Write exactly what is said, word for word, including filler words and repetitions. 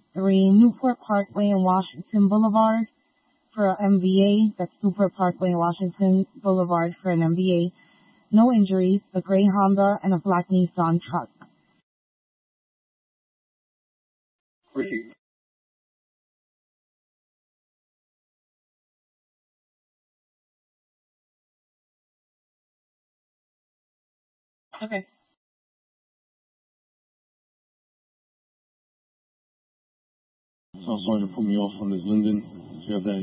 Three, Newport Parkway and Washington Boulevard for an M V A. That's Newport Parkway and Washington Boulevard for an M V A. No injuries, a gray Honda and a black Nissan truck. Ricky. Okay. So sorry to put me off on this, Lyndon. Do you have that